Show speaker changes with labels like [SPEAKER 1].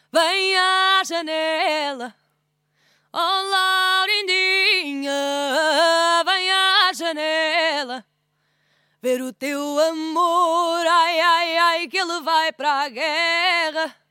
[SPEAKER 1] Vem à janela, oh Laurindinha, vem à janela ver o teu amor, ai, ai, ai, que ele vai para a guerra.